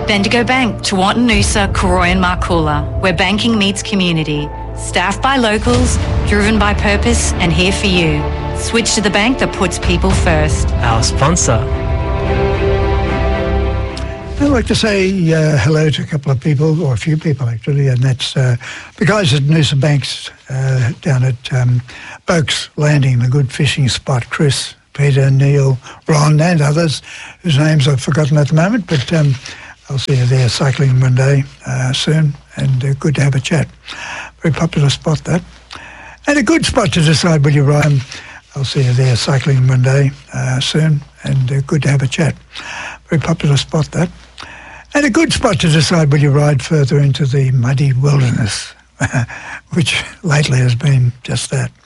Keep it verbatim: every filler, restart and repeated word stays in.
Bendigo Bank, Tewantin Noosa, Koroi and Markoola, where banking meets community. Staffed by locals, driven by purpose and here for you. Switch to the bank that puts people first. Our sponsor. I'd like to say uh, hello to a couple of people, or a few people actually, and that's uh, the guys at Noosa Banks uh, down at um, Boakes Landing, the good fishing spot. Chris, Peter, Neil, Ron and others whose names I've forgotten at the moment, but um, I'll see you there cycling one day uh, soon, and uh, good to have a chat. Very popular spot that. And a good spot to decide will you ride. Um, I'll see you there cycling one day uh, soon, and uh, good to have a chat. Very popular spot that. And a good spot to decide will you ride further into the muddy wilderness, which lately has been just that.